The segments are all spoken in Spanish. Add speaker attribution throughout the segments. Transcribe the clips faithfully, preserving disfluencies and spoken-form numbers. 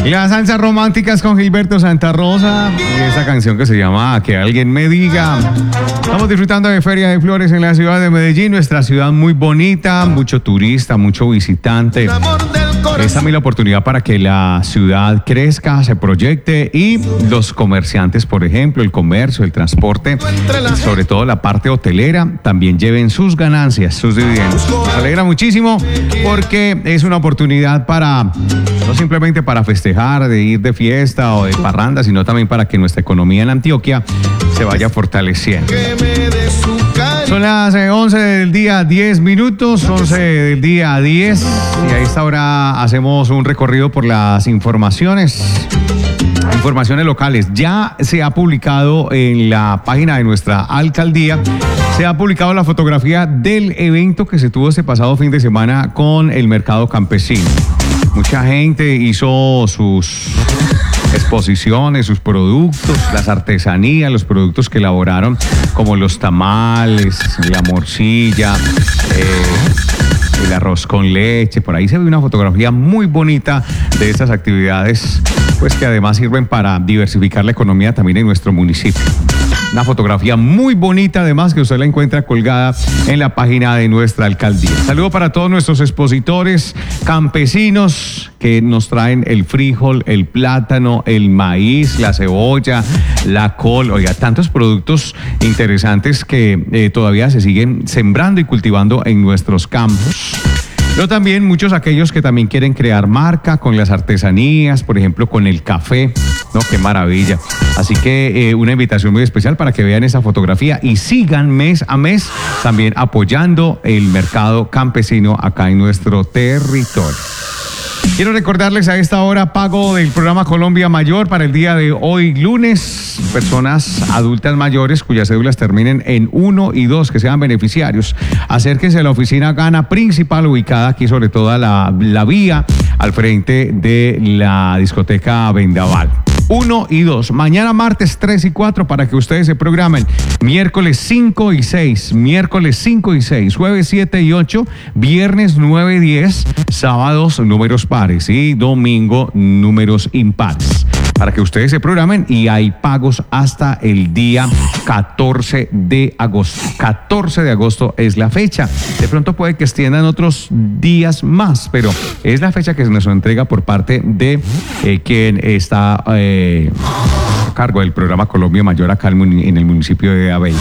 Speaker 1: Las salsas románticas con Gilberto Santa Rosa y esa canción que se llama Que alguien me diga. Estamos disfrutando de Feria de Flores en la ciudad de Medellín, nuestra ciudad muy bonita, mucho turista, mucho visitante. Es también la oportunidad para que la ciudad crezca, se proyecte y los comerciantes, por ejemplo, el comercio, el transporte, sobre todo la parte hotelera, también lleven sus ganancias, sus dividendos. Nos alegra muchísimo porque es una oportunidad para, no simplemente para festejar, de ir de fiesta o de parranda, sino también para que nuestra economía en Antioquia se vaya fortaleciendo. Son las once del día, diez minutos, once del día, diez, y a esta hora hacemos un recorrido por las informaciones, informaciones locales. Ya se ha publicado en la página de nuestra alcaldía, se ha publicado la fotografía del evento que se tuvo este pasado fin de semana con el mercado campesino. Mucha gente hizo sus exposiciones, sus productos, las artesanías, los productos que elaboraron, como los tamales, la morcilla, eh, el arroz con leche. Por ahí se ve una fotografía muy bonita de estas actividades, pues que además sirven para diversificar la economía también en nuestro municipio. Una fotografía muy bonita, además, que usted la encuentra colgada en la página de nuestra alcaldía. Saludo para todos nuestros expositores campesinos que nos traen el frijol, el plátano, el maíz, la cebolla, la col. Oiga, tantos productos interesantes que eh, todavía se siguen sembrando y cultivando en nuestros campos. Pero también muchos aquellos que también quieren crear marca con las artesanías, por ejemplo, con el café, ¿no? ¡Qué maravilla! Así que eh, una invitación muy especial para que vean esa fotografía y sigan mes a mes también apoyando el mercado campesino acá en nuestro territorio. Quiero recordarles a esta hora pago del programa Colombia Mayor para el día de hoy lunes. Personas adultas mayores cuyas cédulas terminen en uno y dos que sean beneficiarios. Acérquense a la oficina Gana principal ubicada aquí sobre toda la, la vía al frente de la discoteca Vendaval. uno y dos. Mañana martes tres y cuatro para que ustedes se programen. Miércoles cinco y seis. Miércoles cinco y seis. Jueves siete y ocho. Viernes nueve y diez. Sábados números pares y domingo números impares. Para que ustedes se programen y hay pagos hasta el día catorce de agosto. catorce de agosto es la fecha. De pronto puede que extiendan otros días más, pero es la fecha que se nos entrega por parte de eh, quien está eh, a cargo del programa Colombia Mayor acá en el municipio de Abel.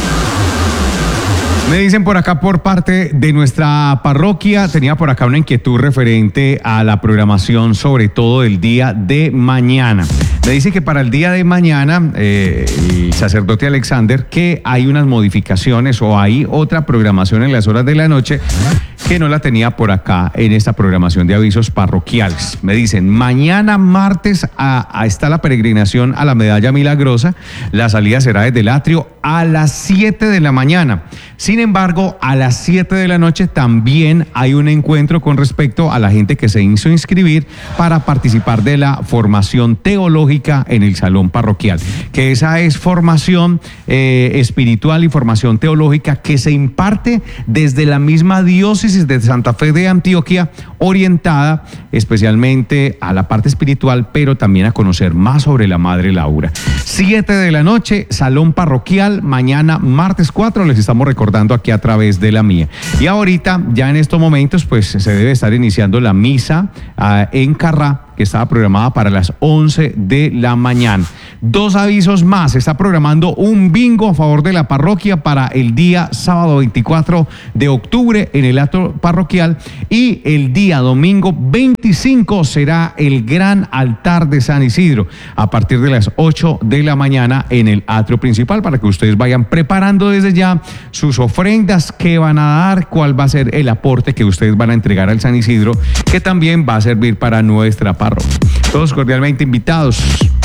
Speaker 1: Me dicen por acá por parte de nuestra parroquia, tenía por acá una inquietud referente a la programación, sobre todo del día de mañana. Me dice que para el día de mañana, eh, el sacerdote Alexander, que hay unas modificaciones o hay otra programación en las horas de la noche que no la tenía por acá en esta programación de avisos parroquiales. Me dicen, mañana martes a, a está la peregrinación a la Medalla Milagrosa. La salida será desde el atrio a las siete de la mañana. Sin embargo, a las siete de la noche también hay un encuentro con respecto a la gente que se hizo inscribir para participar de la formación teológica en el salón parroquial. Que esa es formación eh, espiritual y formación teológica que se imparte desde la misma diócesis de Santa Fe de Antioquia, orientada especialmente a la parte espiritual, pero también a conocer más sobre la Madre Laura. siete de la noche, salón parroquial, mañana martes cuatro, les estamos recordando aquí a través de la mía. Y ahorita, ya en estos momentos, pues se debe estar iniciando la misa uh, en Carrá, que estaba programada para las once de la mañana. Dos avisos más, se está programando un bingo a favor de la parroquia para el día sábado veinticuatro de octubre en el atrio parroquial, y el día domingo veinticinco será el gran altar de San Isidro a partir de las ocho de la mañana en el atrio principal, para que ustedes vayan preparando desde ya sus ofrendas, qué van a dar, cuál va a ser el aporte que ustedes van a entregar al San Isidro, que también va a servir para nuestra parroquia. Todos cordialmente invitados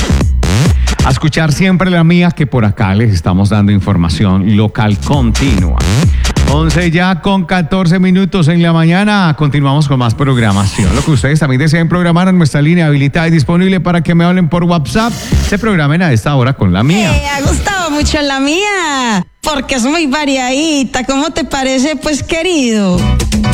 Speaker 1: a escuchar siempre la mía, que por acá les estamos dando información local continua. once ya con catorce minutos en la mañana. Continuamos con más programación. Lo que ustedes también deseen programar en nuestra línea habilitada y disponible para que me hablen por WhatsApp, se programen a esta hora con la mía.
Speaker 2: Me ha gustado mucho la mía, porque es muy variadita. ¿Cómo te parece, pues, querido?